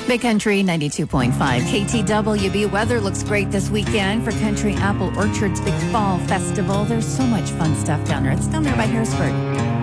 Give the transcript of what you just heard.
Big Country 92.5 KTWB. Weather looks great this weekend for Country Apple Orchard's Big Fall Festival. There's so much fun stuff down there. It's down there by Harrisburg.